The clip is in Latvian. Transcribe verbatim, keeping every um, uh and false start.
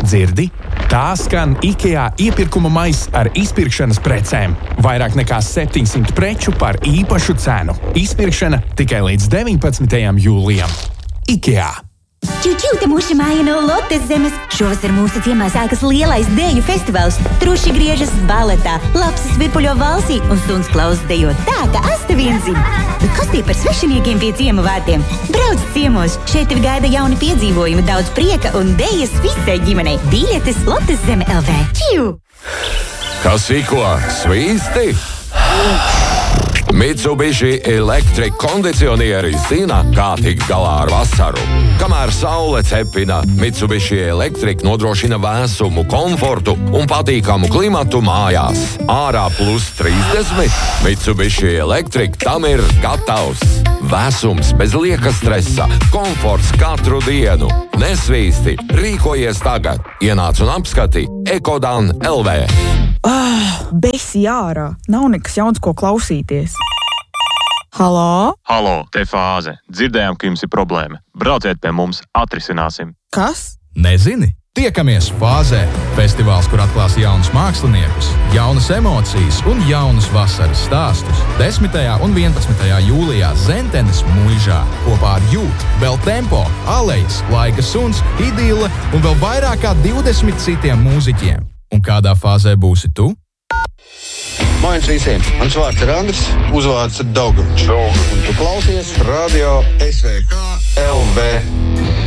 Dzirdi? Tā skan IKEA iepirkuma maiss ar izpirkšanas precēm. Vairāk nekā septiņsimt preču par īpašu cenu. Izpirkšana tikai līdz deviņpadsmitajam jūlijam. IKEA. Ču-ču, te mūsu māja no Lotes zemes. Šovasar mūsu ciemā sākas lielais deju festivāls. Truši griežas baletā, lapsas virpuļo valsī un suns klausas dejo tā, ka asta vien zina. Bet kas tie par svešiniekiem pie ciema vārtiem? Brauc ciemos, šeit tevi gaida jauni piedzīvojumi, daudz prieka un dejas visai ģimenei. Biļetes Lotes zeme L V. Čiu! Kas iko? Svīsti? Mitsubishi Electric kondicionieri zina, kā tikt galā ar vasaru. Kamēr saule cepina, Mitsubishi Electric nodrošina vēsumu, komfortu un patīkamu klimatu mājās. Ārā plus trīsdesmit, Mitsubishi Electric tam ir gatavs. Vēsums bez lieka stresa, komforts katru dienu. Nesvīsti, rīkojies tagad. Ienāc un apskati Ekodan L V. Ah, besi ārā. Nav nekas jauns, ko klausīties. Halo? Halo, te Fāze. Dzirdējām, ka jums ir problēma. Brauciet pie mums, atrisināsim. Kas? Nezini? Tiekamies Fāzē. Festivāls, kur atklās jaunus māksliniekus, jaunas emocijas un jaunus vasaras stāstus. desmitajā un vienpadsmitajā jūlijā Zentenes muižā. Kopā ar Jūt, Bel Tempo, Alejas, Laika suns, Idile un vēl vairāk kā divdesmit citiem mūziķiem. Un kādā fāzē būsi tu? Moins visiem. Mans vārds ir Andris, uzvārds ir Daugavičs. Un tu klausies Radio S V K L V.